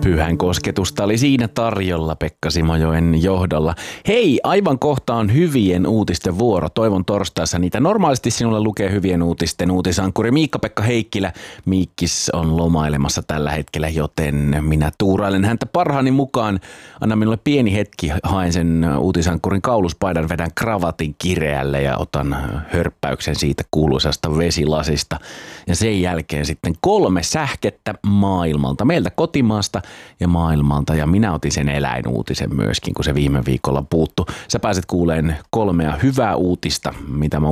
Pyhän kosketusta oli siinä tarjolla Pekka Simojoen johdolla. Hei, aivan kohta on hyvien uutisten vuoro. Toivon torstaissa niitä. Normaalisti sinulle lukee hyvien uutisten uutisankkuri Miikka-Pekka Heikkilä. Miikkis on lomailemassa tällä hetkellä, joten minä tuurailen häntä parhaani mukaan. Anna minulle pieni hetki, haen sen uutisankkurin kauluspaidan, vedän kravatin kireälle ja otan hörppäyksen siitä kuuluisasta vesilasista. Ja sen jälkeen sitten 3 sähkettä maailmalta, meiltä kotimaasta ja maailmalta. Ja minä otin sen eläinuutisen myöskin, kun se viime viikolla puuttu. Sä pääset kuuleen 3 hyvää uutista, mitä mä